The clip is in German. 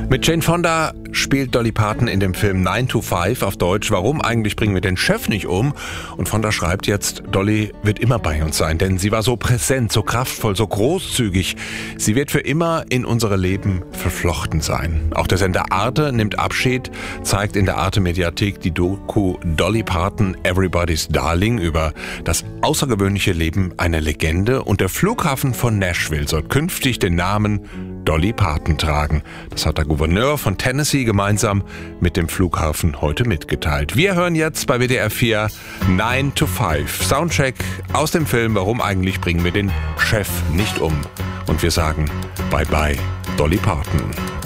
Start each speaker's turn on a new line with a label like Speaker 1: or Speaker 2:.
Speaker 1: Mit Jane Fonda spielt Dolly Parton in dem Film 9 to 5 auf Deutsch. Warum eigentlich bringen wir den Chef nicht um? Und Fonda schreibt jetzt, Dolly wird immer bei uns sein, denn sie war so präsent, so kraftvoll, so großzügig. Sie wird für immer in unsere Leben verflochten sein. Auch der Sender Arte nimmt Abschied, zeigt in der Arte-Mediathek die Doku Dolly Parton, Everybody's Darling über das außergewöhnliche Leben einer Legende. Und der Flughafen von Nashville soll künftig den Namen Dolly Parton tragen. Das hat der Gouverneur von Tennessee gemeinsam mit dem Flughafen heute mitgeteilt. Wir hören jetzt bei WDR 4 9 to 5. Soundcheck aus dem Film Warum eigentlich bringen wir den Chef nicht um? Und wir sagen Bye bye Dolly Parton.